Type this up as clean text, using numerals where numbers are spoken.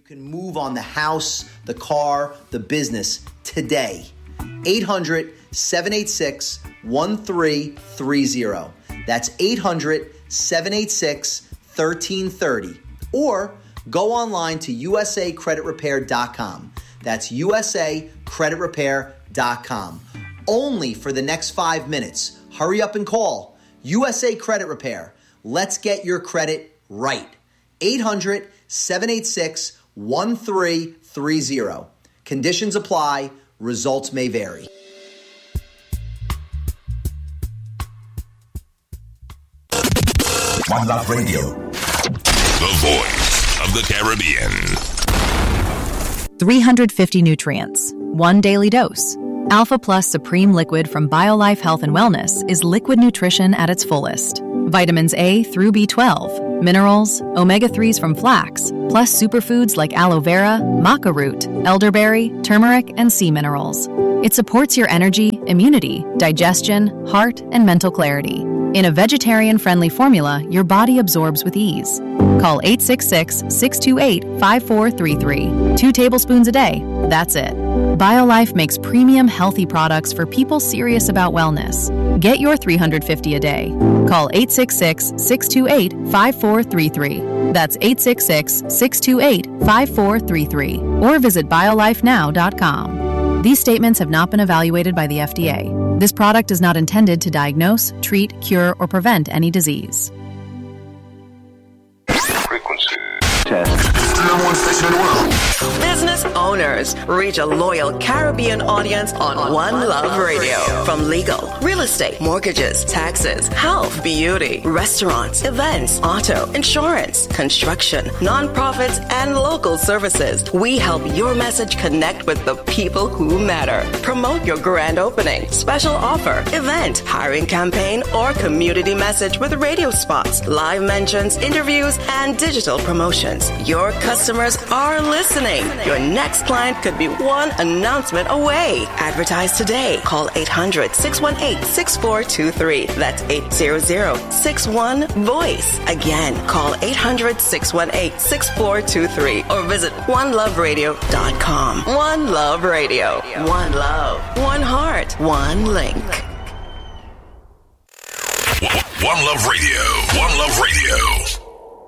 can move on the house, the car, the business today. 800-786-1330. That's 800-786-1330. Or go online to usacreditrepair.com. That's usacreditrepair.com. Only for the next 5 minutes. Hurry up and call. USA Credit Repair. Let's get your credit right. 800-786-1330. Conditions apply. Results may vary. One Love Radio. The voice of the Caribbean. 350 nutrients. One daily dose. Alpha Plus Supreme Liquid from BioLife Health and Wellness is liquid nutrition at its fullest. Vitamins A through B12, minerals, omega-3s from flax, plus superfoods like aloe vera, maca root, elderberry, turmeric, and sea minerals. It supports your energy, immunity, digestion, heart, and mental clarity. In a vegetarian-friendly formula, your body absorbs with ease. Call 866-628-5433. 2 tablespoons a day. That's it. BioLife makes premium healthy products for people serious about wellness. Get your 350 a day. Call 866-628-5433. That's 866-628-5433. Or visit biolifenow.com. These statements have not been evaluated by the FDA. This product is not intended to diagnose, treat, cure, or prevent any disease. Frequency test. Number 1 station in the world. Business owners, reach a loyal Caribbean audience on One Love Radio. From legal, real estate, mortgages, taxes, health, beauty, restaurants, events, auto, insurance, construction, nonprofits, and local services. We help your message connect with the people who matter. Promote your grand opening, special offer, event, hiring campaign, or community message with radio spots, live mentions, interviews, and digital promotions. Your customers are listening. Your next client could be one announcement away. Advertise today. Call 800-618-6423. That's 800-61-VOICE. Again, call 800-618-6423 or visit oneloveradio.com. One Love Radio. One love. One heart. One link. One Love Radio. One Love Radio.